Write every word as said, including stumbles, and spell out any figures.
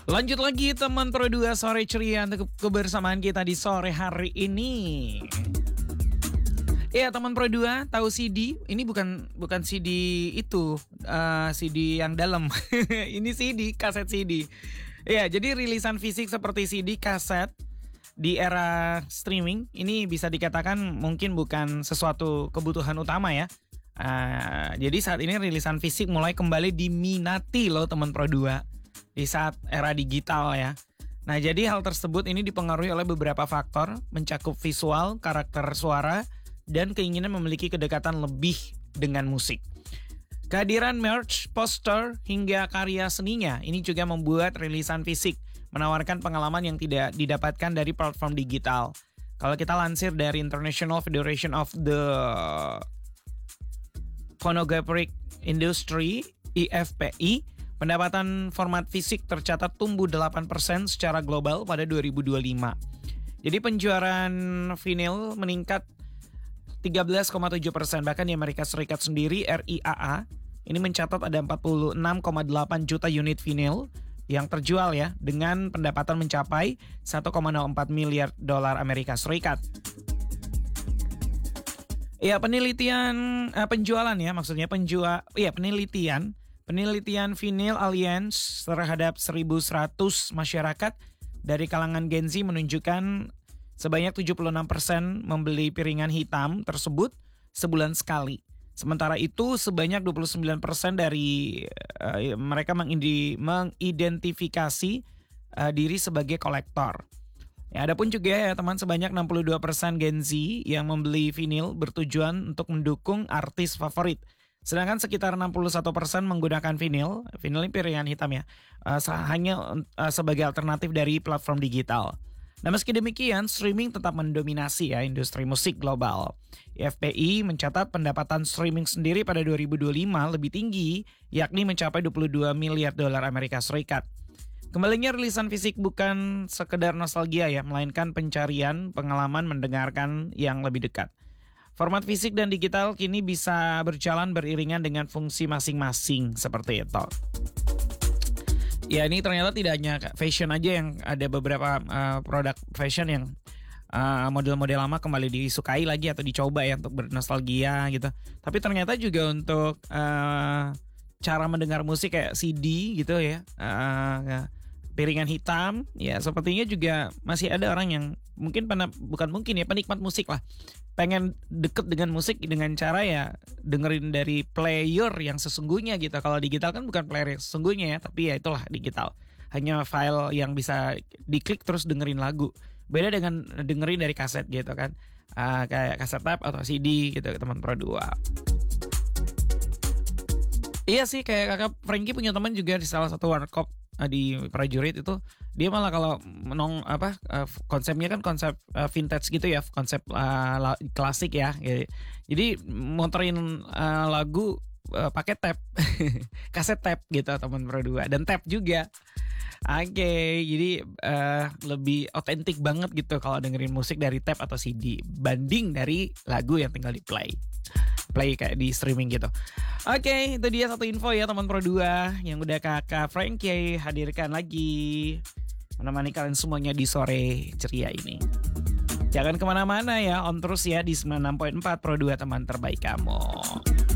Lanjut lagi teman Pro dua sore ceria untuk kebersamaan kita di sore hari ini. Iya teman Pro dua tahu C D? Ini bukan bukan C D itu uh, C D yang dalam. Ini C D, kaset C D. Iya, jadi rilisan fisik seperti C D, kaset di era streaming ini bisa dikatakan mungkin bukan sesuatu kebutuhan utama ya. Uh, jadi saat ini rilisan fisik mulai kembali diminati loh teman Pro dua di saat era digital ya. Nah jadi hal tersebut ini dipengaruhi oleh beberapa faktor, mencakup visual, karakter suara, dan keinginan memiliki kedekatan lebih dengan musik. Kehadiran merch, poster, hingga karya seninya ini juga membuat rilisan fisik menawarkan pengalaman yang tidak didapatkan dari platform digital. Kalau kita lansir dari International Federation of the Phonographic Industry I F P I, pendapatan format fisik tercatat tumbuh delapan persen secara global pada dua ribu dua puluh lima. Jadi penjualan vinil meningkat tiga belas koma tujuh persen, bahkan di Amerika Serikat sendiri R I A A ini mencatat ada empat puluh enam koma delapan juta unit vinil yang terjual ya, dengan pendapatan mencapai satu koma nol empat miliar dolar Amerika Serikat. Ya penelitian uh, penjualan ya maksudnya penjual ya penelitian penelitian Vinyl Alliance terhadap seribu seratus masyarakat dari kalangan Gen Z menunjukkan sebanyak tujuh puluh enam persen membeli piringan hitam tersebut sebulan sekali. Sementara itu sebanyak dua puluh sembilan persen dari uh, mereka mengindi, mengidentifikasi uh, diri sebagai kolektor. Ya, ada pun juga ya teman sebanyak enam puluh dua persen Gen Z yang membeli vinil bertujuan untuk mendukung artis favorit. Sedangkan sekitar enam puluh satu persen menggunakan vinil, vinil ini piringan hitam ya, uh, hanya uh, sebagai alternatif dari platform digital. Nah meski demikian, streaming tetap mendominasi ya industri musik global. I F P I mencatat pendapatan streaming sendiri pada dua ribu dua puluh lima lebih tinggi, yakni mencapai dua puluh dua miliar dolar Amerika Serikat. Kembalinya rilisan fisik bukan sekedar nostalgia ya, melainkan pencarian pengalaman mendengarkan yang lebih dekat. Format fisik dan digital kini bisa berjalan beriringan dengan fungsi masing-masing seperti itu. Ya ini ternyata tidak hanya fashion aja yang ada beberapa uh, produk fashion yang uh, model-model lama kembali disukai lagi atau dicoba ya untuk bernostalgia gitu. Tapi ternyata juga untuk uh, cara mendengar musik kayak C D gitu ya, uh, piringan hitam ya sepertinya juga masih ada orang yang mungkin pernah, bukan mungkin ya penikmat musik lah, pengen deket dengan musik dengan cara ya dengerin dari player yang sesungguhnya gitu. Kalau digital kan bukan player yang sesungguhnya ya, tapi ya itulah digital, hanya file yang bisa diklik terus dengerin lagu. Beda dengan dengerin dari kaset gitu kan, uh, kayak kaset tape atau C D gitu teman Pro dua. Iya sih, kayak kakak Frankie punya teman juga di salah satu warkop di prajurit itu, dia malah kalau menong apa konsepnya kan konsep vintage gitu ya, konsep uh, klasik ya. Jadi muterin uh, lagu uh, pakai tape, kaset tape gitu teman Pro dua, dan tape juga. Oke, okay, jadi uh, lebih otentik banget gitu kalau dengerin musik dari tape atau C D banding dari lagu yang tinggal di play. Play kayak di streaming gitu. Oke, okay, itu dia satu info ya teman Pro dua yang udah kakak Frankie hadirkan lagi menemani kalian semuanya di sore ceria ini. Jangan kemana-mana ya, on terus ya di sembilan puluh enam koma empat Pro dua teman terbaik kamu.